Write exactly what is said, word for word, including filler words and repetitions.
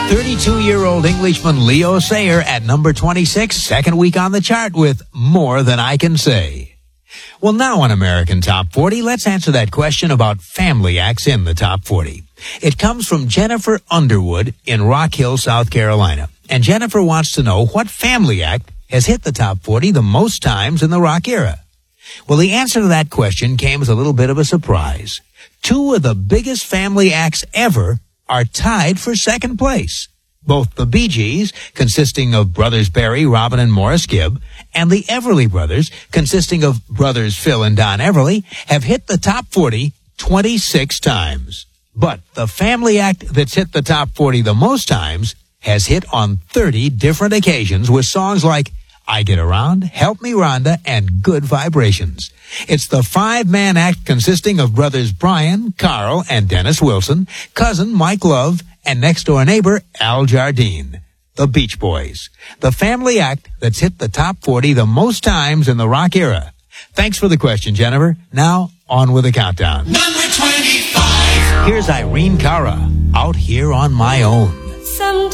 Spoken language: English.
thirty-two-year-old Englishman Leo Sayer at number twenty-six, second week on the chart with More Than I Can Say. Well, now on American Top forty, let's answer that question about family acts in the Top forty. It comes from Jennifer Underwood in Rock Hill, South Carolina. And Jennifer wants to know what family act has hit the Top forty the most times in the rock era. Well, the answer to that question came as a little bit of a surprise. Two of the biggest family acts ever are tied for second place. Both the Bee Gees, consisting of brothers Barry, Robin, and Morris Gibb, and the Everly Brothers, consisting of brothers Phil and Don Everly, have hit the Top forty twenty-six times. But the family act that's hit the Top forty the most times has hit on thirty different occasions with songs like I Get Around, Help Me Rhonda, and Good Vibrations. It's the five-man act consisting of brothers Brian, Carl, and Dennis Wilson, cousin Mike Love, and next-door neighbor Al Jardine. The Beach Boys. The family act that's hit the Top forty the most times in the rock era. Thanks for the question, Jennifer. Now, on with the countdown. Number twenty-five. Here's Irene Cara, Out Here on My Own. Some